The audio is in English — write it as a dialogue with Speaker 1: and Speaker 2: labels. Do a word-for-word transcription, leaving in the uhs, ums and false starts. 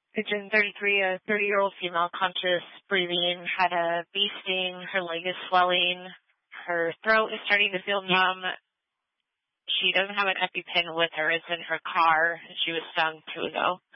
Speaker 1: Pigeon thirty-three, a thirty-year-old female, conscious, breathing, had a bee sting. Her leg is swelling. Her throat is starting to feel numb. She doesn't have an EpiPen with her. It's in her car. She was stung two ago.